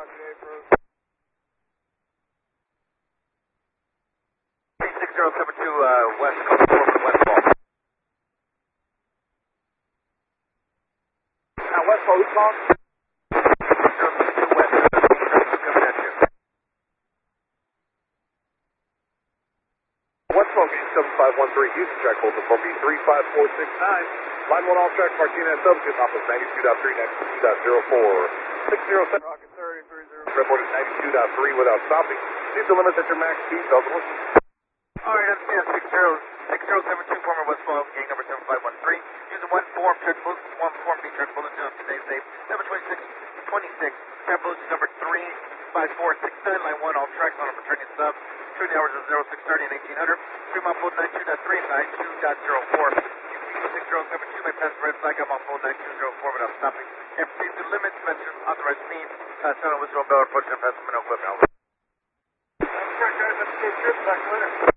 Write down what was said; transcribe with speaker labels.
Speaker 1: 6072 West Coast Forward Westfall. Westfall, who's calling? 6072 West, coming at you.
Speaker 2: Westfall, Gauge 7513, Houston, track hold for me 35469. Line 1 off track, Martinez subject, off of 92.3, next to 2.04. 607, Rocket 3030, report is 92.3 without stopping. Speed the limits at your max speed, Douglas.
Speaker 1: Alright, that's 6072, former Westfall, gate number 7513. Using one form, check boost, one form, B check bullet, stay safe. 726, tabulation number 35469, line 1, all tracks on a returning sub. Between the hours of 0630 and 1800. Fremont Boat 92.3 and 92.04. 6072 may pass the red flag. I'm on Boat 92.04 without stopping. And proceed to limits, mention authorized speed. Sound whistle, bell, approaching and passing, no equipment.
Speaker 2: That's correct, guys. That's the trip. Back later.